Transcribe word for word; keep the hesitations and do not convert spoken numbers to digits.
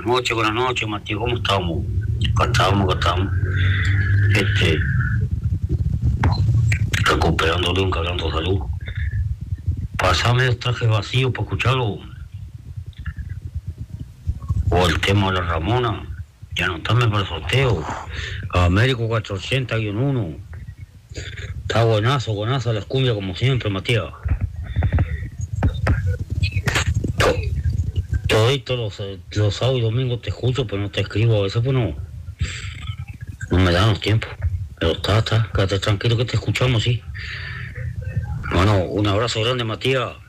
noches, buenas noches, Matías, ¿cómo estamos? Acá estamos, acá estamos. Este, recuperándole un quebranto de salud. Pasame los trajes vacíos para escucharlo. O el tema de la Ramona. Y anotarme para el sorteo. Américo cuatrocientos uno. Está buenazo, buenazo la cumbia como siempre, Matías. Todito los, los sábados y domingos te escucho, pero no te escribo. A veces pues no, no me dan los tiempos. Pero está, está, quédate tranquilo que te escuchamos, sí. Bueno, un abrazo grande, Matías.